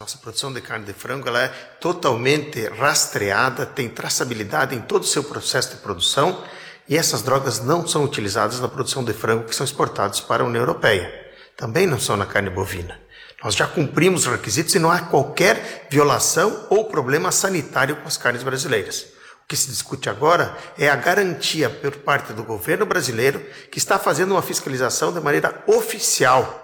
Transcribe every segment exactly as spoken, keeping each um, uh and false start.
Nossa produção de carne de frango ela é totalmente rastreada, tem traçabilidade em todo o seu processo de produção e essas drogas não são utilizadas na produção de frango que são exportados para a União Europeia. Também não são na carne bovina. Nós já cumprimos os requisitos e não há qualquer violação ou problema sanitário com as carnes brasileiras. O que se discute agora é a garantia por parte do governo brasileiro que está fazendo uma fiscalização de maneira oficial.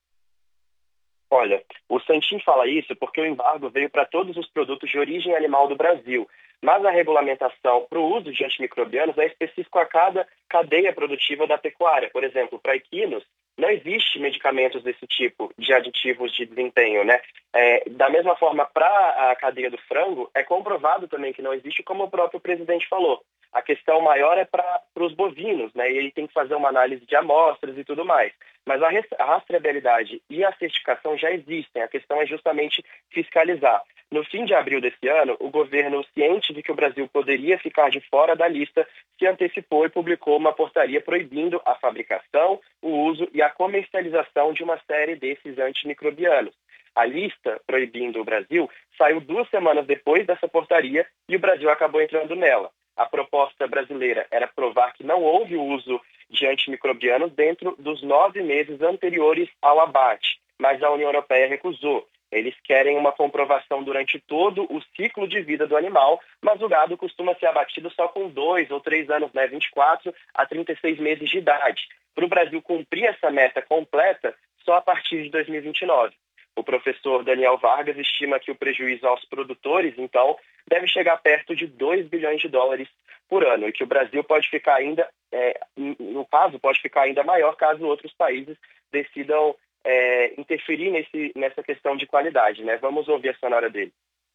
Olha, o Santin fala isso porque o embargo veio para todos os produtos de origem animal do Brasil, mas a regulamentação para o uso de antimicrobianos é específico a cada cadeia produtiva da pecuária. Por exemplo, para equinos, não existe medicamentos desse tipo de aditivos de desempenho, né? É, da mesma forma, para a cadeia do frango, é comprovado também que não existe, como o próprio presidente falou. A questão maior é para os bovinos, né? E ele tem que fazer uma análise de amostras e tudo mais. Mas a, a rastreabilidade e a certificação já existem. A questão é justamente fiscalizar. No fim de abril desse ano, o governo, ciente de que o Brasil poderia ficar de fora da lista, se antecipou e publicou uma portaria proibindo a fabricação, o uso e a comercialização de uma série desses antimicrobianos. A lista proibindo o Brasil saiu duas semanas depois dessa portaria e o Brasil acabou entrando nela. A proposta brasileira era provar que não houve o uso de antimicrobianos dentro dos nove meses anteriores ao abate, mas a União Europeia recusou. Eles querem uma comprovação durante todo o ciclo de vida do animal, mas o gado costuma ser abatido só com dois ou três anos, né, vinte e quatro a trinta e seis meses de idade. Para o Brasil cumprir essa meta completa, só a partir de dois mil e vinte e nove. O professor Daniel Vargas estima que o prejuízo aos produtores, então, deve chegar perto de dois bilhões de dólares por ano e que o Brasil pode ficar ainda, é, no caso, pode ficar ainda maior caso outros países decidam é, interferir nesse, nessa questão de qualidade, né? Vamos ouvir a sonora dele.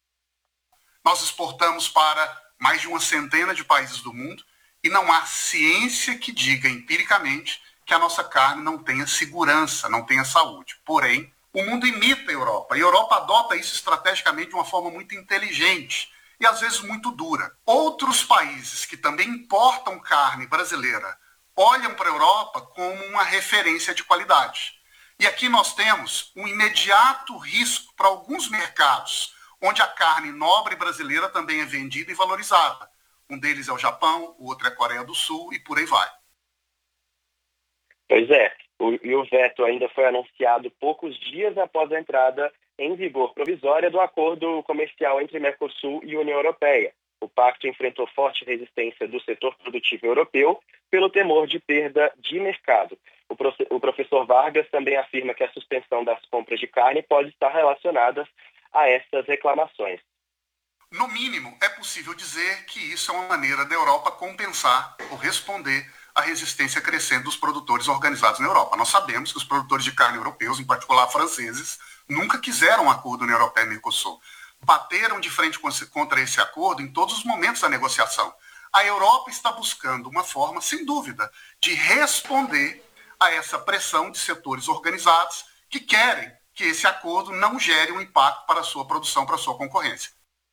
Nós exportamos para mais de uma centena de países do mundo e não há ciência que diga empiricamente que a nossa carne não tenha segurança, não tenha saúde. Porém, o mundo imita a Europa, e a Europa adota isso estrategicamente de uma forma muito inteligente e às vezes muito dura. Outros países que também importam carne brasileira olham para a Europa como uma referência de qualidade. E aqui nós temos um imediato risco para alguns mercados, onde a carne nobre brasileira também é vendida e valorizada. Um deles é o Japão, o outro é a Coreia do Sul e por aí vai. Pois é. O, e o veto ainda foi anunciado poucos dias após a entrada em vigor provisória do acordo comercial entre Mercosul e União Europeia. O pacto enfrentou forte resistência do setor produtivo europeu pelo temor de perda de mercado. O, profe, o professor Vargas também afirma que a suspensão das compras de carne pode estar relacionada a essas reclamações. No mínimo, é possível dizer que isso é uma maneira da Europa compensar ou responder a resistência crescente dos produtores organizados na Europa. Nós sabemos que os produtores de carne europeus, em particular franceses, nunca quiseram um acordo União Europeia e Mercosul. Bateram de frente contra esse acordo em todos os momentos da negociação. A Europa está buscando uma forma, sem dúvida, de responder a essa pressão de setores organizados que querem que esse acordo não gere um impacto para a sua produção, para a sua concorrência.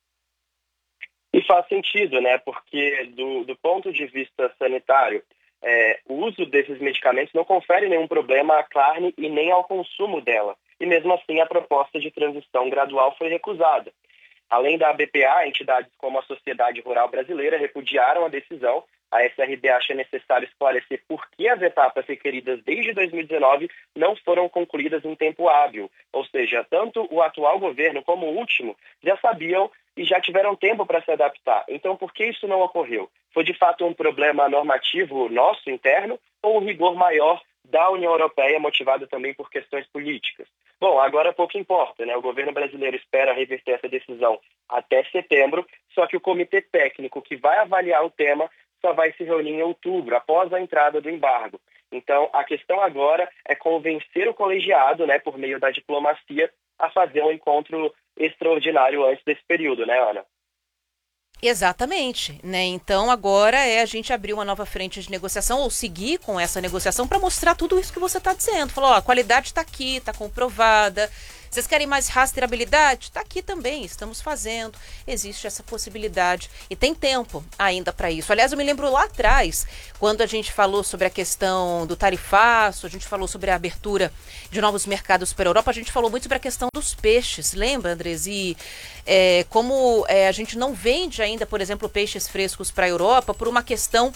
E faz sentido, né? Porque do, do ponto de vista sanitário, É, o uso desses medicamentos não confere nenhum problema à carne e nem ao consumo dela. E mesmo assim, a proposta de transição gradual foi recusada. Além da A B P A, entidades como a Sociedade Rural Brasileira repudiaram a decisão. A S R B acha necessário esclarecer por que as etapas requeridas desde dois mil e dezenove não foram concluídas em tempo hábil. Ou seja, tanto o atual governo como o último já sabiam e já tiveram tempo para se adaptar. Então, por que isso não ocorreu? Foi de fato um problema normativo nosso, interno, ou um rigor maior da União Europeia, motivado também por questões políticas? Bom, agora pouco importa, né? O governo brasileiro espera reverter essa decisão até setembro, só que o comitê técnico que vai avaliar o tema só vai se reunir em outubro, após a entrada do embargo. Então, a questão agora é convencer o colegiado, né, por meio da diplomacia, a fazer um encontro extraordinário antes desse período, né, Ana? Exatamente, né? Então agora é a gente abrir uma nova frente de negociação ou seguir com essa negociação para mostrar tudo isso que você está dizendo. Falou, ó, a qualidade está aqui, está comprovada, Vocês querem mais rastreabilidade? Está aqui também, estamos fazendo. Existe essa possibilidade e tem tempo ainda para isso. Aliás, eu me lembro lá atrás, quando a gente falou sobre a questão do tarifaço, a gente falou sobre a abertura de novos mercados para a Europa, a gente falou muito sobre a questão dos peixes. Lembra, Andres? E é, como é, a gente não vende ainda, por exemplo, peixes frescos para a Europa por uma questão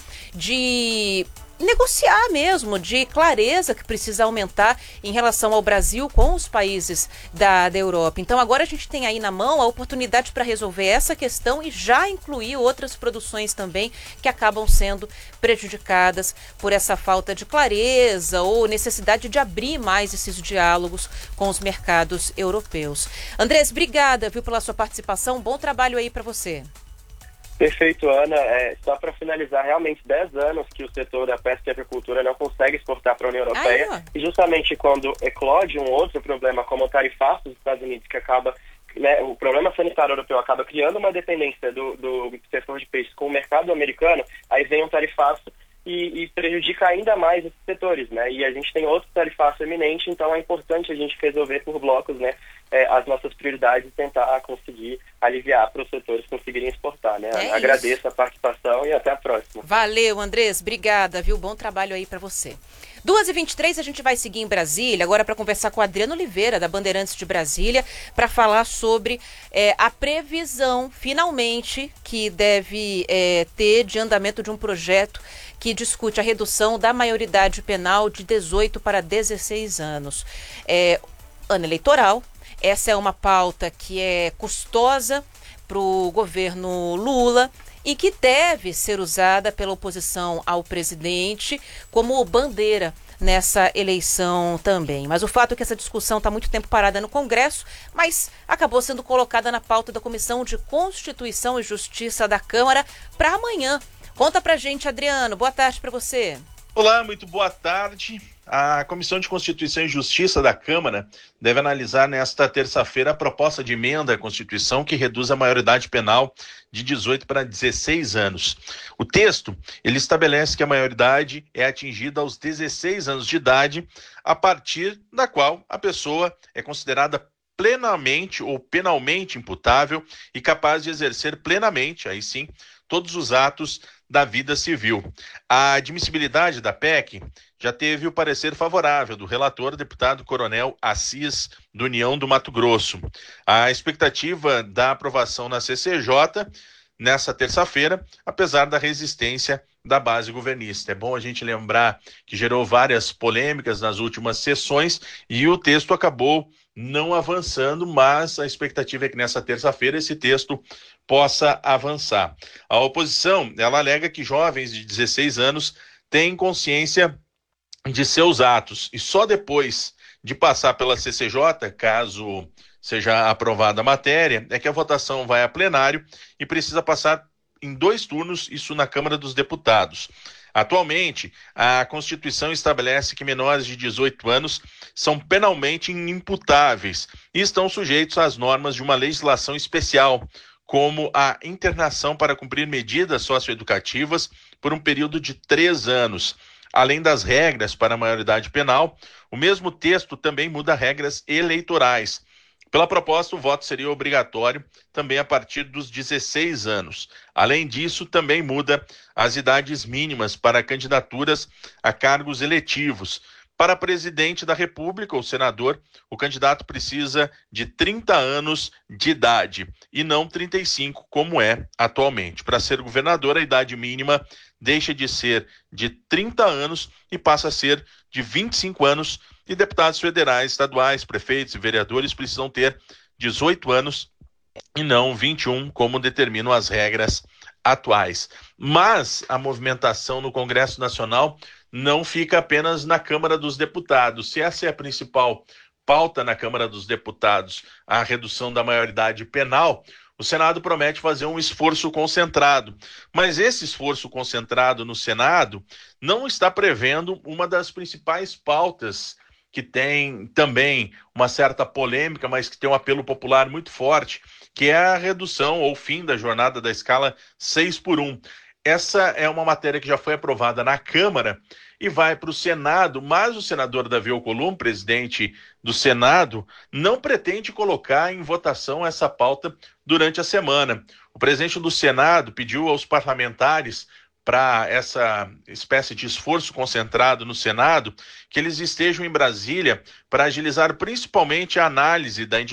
de negociar mesmo, de clareza que precisa aumentar em relação ao Brasil com os países da, da Europa. Então agora a gente tem aí na mão a oportunidade para resolver essa questão e já incluir outras produções também que acabam sendo prejudicadas por essa falta de clareza ou necessidade de abrir mais esses diálogos com os mercados europeus. Andrés, obrigada, viu, pela sua participação. Bom trabalho aí para você. Perfeito, Ana. É, só para finalizar, realmente dez anos que o setor da pesca e agricultura não consegue exportar para a União Europeia. Ah, é? E justamente quando eclode um outro problema, como o tarifaço dos Estados Unidos, que acaba, né, o problema sanitário europeu acaba criando uma dependência do, do setor de peixes com o mercado americano, aí vem um tarifaço e, e prejudica ainda mais esses setores, né? E a gente tem outro tarifaço eminente, então é importante a gente resolver por blocos, né, é, as nossas prioridades e tentar conseguir aliviar para os setores conseguirem exportar, né? É Agradeço isso. a participação e até a próxima. Valeu, Andrés. Obrigada, viu? Bom trabalho aí para você. duas e vinte e três, a gente vai seguir em Brasília, agora para conversar com o Adriano Oliveira, da Bandeirantes de Brasília, para falar sobre é, a previsão, finalmente, que deve é, ter de andamento de um projeto que discute a redução da maioridade penal de dezoito para dezesseis anos. É, ano eleitoral, essa é uma pauta que é custosa para o governo Lula e que deve ser usada pela oposição ao presidente como bandeira nessa eleição também. Mas o fato é que essa discussão está muito tempo parada no Congresso, mas acabou sendo colocada na pauta da Comissão de Constituição e Justiça da Câmara para amanhã. Conta pra gente, Adriano. Boa tarde para você. Olá, muito boa tarde. A Comissão de Constituição e Justiça da Câmara deve analisar nesta terça-feira a proposta de emenda à Constituição que reduz a maioridade penal de dezoito para dezesseis anos. O texto, ele estabelece que a maioridade é atingida aos dezesseis anos de idade, a partir da qual a pessoa é considerada plenamente ou penalmente imputável e capaz de exercer plenamente, aí sim, todos os atos da vida civil. A admissibilidade da P E C já teve o parecer favorável do relator, deputado Coronel Assis, do União do Mato Grosso. A expectativa da aprovação na C C J nessa terça-feira, apesar da resistência da base governista. É bom a gente lembrar que gerou várias polêmicas nas últimas sessões e o texto acabou não avançando, mas a expectativa é que nessa terça-feira esse texto possa avançar. A oposição, ela alega que jovens de dezesseis anos têm consciência de seus atos e só depois de passar pela C C J, caso seja aprovada a matéria, é que a votação vai a plenário e precisa passar em dois turnos, isso na Câmara dos Deputados. Atualmente, a Constituição estabelece que menores de dezoito anos são penalmente inimputáveis e estão sujeitos às normas de uma legislação especial, como a internação para cumprir medidas socioeducativas por um período de três anos. Além das regras para a maioridade penal, o mesmo texto também muda regras eleitorais. Pela proposta, o voto seria obrigatório também a partir dos dezesseis anos. Além disso, também muda as idades mínimas para candidaturas a cargos eletivos. Para presidente da República ou senador, o candidato precisa de trinta anos de idade e não trinta e cinco, como é atualmente. Para ser governador, a idade mínima deixa de ser de trinta anos e passa a ser de vinte e cinco anos. E deputados federais, estaduais, prefeitos e vereadores precisam ter dezoito anos e não vinte e um, como determinam as regras atuais. Mas a movimentação no Congresso Nacional não fica apenas na Câmara dos Deputados. Se essa é a principal pauta na Câmara dos Deputados, a redução da maioridade penal, o Senado promete fazer um esforço concentrado. Mas esse esforço concentrado no Senado não está prevendo uma das principais pautas que tem também uma certa polêmica, mas que tem um apelo popular muito forte, que é a redução ou fim da jornada da escala seis por um. Essa é uma matéria que já foi aprovada na Câmara e vai para o Senado, mas o senador Davi Alcolumbre, presidente do Senado, não pretende colocar em votação essa pauta durante a semana. O presidente do Senado pediu aos parlamentares, para essa espécie de esforço concentrado no Senado, que eles estejam em Brasília para agilizar principalmente a análise da